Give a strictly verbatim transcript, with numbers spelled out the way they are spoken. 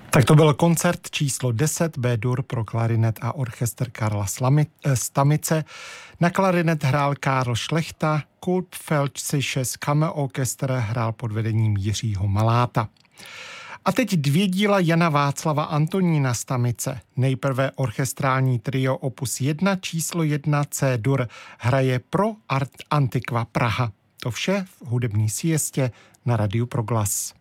Tak to byl koncert číslo deset B-dur pro klarinet a orchestr Karla Stamice. Na klarinet hrál Karl Šlechta, Kultfeldtsisches Kammerorchester hrál pod vedením Jiřího Maláta. A teď dvě díla Jana Václava Antonína Stamice. Nejprve orchestrální trio opus jedna číslo jedna C-dur hraje pro Art Antiqua Praha. To vše v hudební siestě na Radiu Proglas.